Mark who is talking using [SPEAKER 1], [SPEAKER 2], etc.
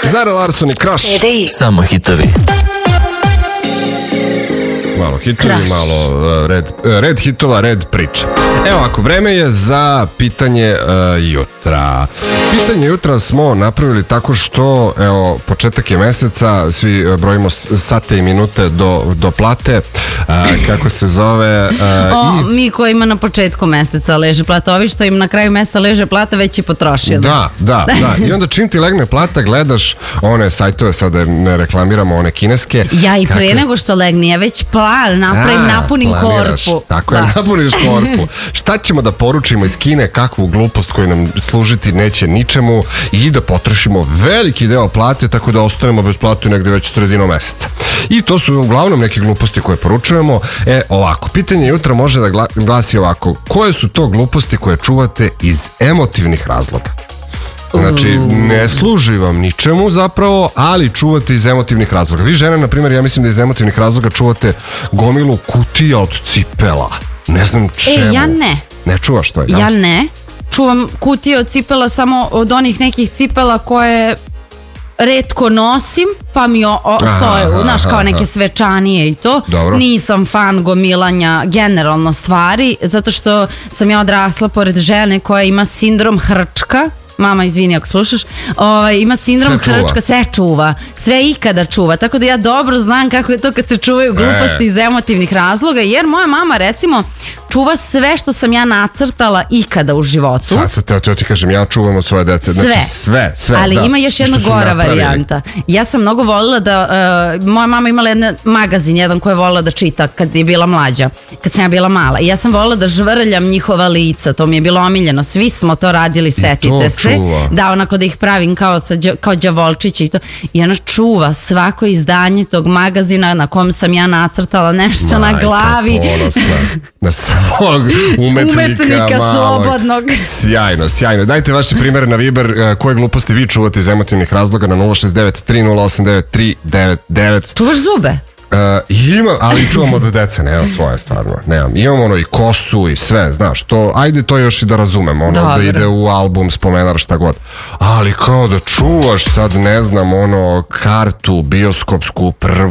[SPEAKER 1] Zara Larsson i Crush.
[SPEAKER 2] Samo hitovi.
[SPEAKER 1] Malo hitovi,
[SPEAKER 3] Crush.
[SPEAKER 1] malo red hitova, red priča. Evo ovako, vreme je za pitanje jutra. Pitanje jutra smo napravili tako što, evo, početak je meseca, svi brojimo sate i minute do plate, kako se zove.
[SPEAKER 3] Mi koji ima na početku meseca leže plata, ovi što im na kraju meseca leže plata već je potrošio.
[SPEAKER 1] Da. I onda čim ti legne plata, gledaš one sajtove, sada ne reklamiramo, one kineske.
[SPEAKER 3] Ja i pre nego što legne, ja već napunim korpu.
[SPEAKER 1] Tako je, napuniš korpu. Šta ćemo da poručimo iz Kine, kakvu glupost koju nam služiti neće ničemu i da potrošimo veliki deo plate, tako da ostanemo bez plate negde već sredinom meseca. I to su uglavnom neke gluposti koje poručujemo. Ovako, pitanje jutra može da glasi ovako: koje su to gluposti koje čuvate iz emotivnih razloga? Znači, ne služi vam ničemu zapravo, ali čuvate iz emotivnih razloga. Vi žene, na primjer, ja mislim da iz emotivnih razloga čuvate gomilu kutija od cipela. Ne znam čemu.
[SPEAKER 3] Ja ne.
[SPEAKER 1] Ne čuvaš to, ja?
[SPEAKER 3] Ja ne. Čuvam kutije od cipela samo od onih nekih cipela koje retko nosim, pa mi stoje, znaš, kao neke svečanije i to.
[SPEAKER 1] Dobro.
[SPEAKER 3] Nisam fan gomilanja generalno stvari, zato što sam ja odrasla pored žene koja ima sindrom hrčka. Mama, izvini ako slušaš, ima sindrom hrčka, sve čuva, sve ikada čuva, tako da ja dobro znam kako je to kad se čuvaju gluposti iz emotivnih razloga, jer moja mama recimo čuva sve što sam ja nacrtala ikada u životu.
[SPEAKER 1] Sad teo ti kažem, ja čuvam od svoje dece. Znači sve.
[SPEAKER 3] Ali ima još jedna gora varijanta. Ja sam mnogo volila da, moja mama imala jedan magazin, jedan koji je volila da čita kad je bila mlađa, kad sam ja bila mala. I ja sam volila da žvrljam njihova lica, to mi je bilo omiljeno. Svi smo to radili, setite se. Da, onako da ih pravim kao đavolčići i to. I ona čuva svako izdanje tog magazina na kom sam ja nacrtala nešto na glavi.
[SPEAKER 1] Na svog umetnika
[SPEAKER 3] slobodnog.
[SPEAKER 1] Sjajno. Dajte vaše primere na Viber, koje gluposti vi čuvate iz emotivnih razloga na 069 3089 399.
[SPEAKER 3] Čuvaš zube?
[SPEAKER 1] Imam, ali čuvam od deca, nemam svoje stvarno, nemam. Imam ono i kosu i sve, znaš, to, ajde to još i da razumem, ono da ide u album, spomenar, šta god. Ali kao da čuvaš sad, ne znam, ono, kartu bioskopsku prvu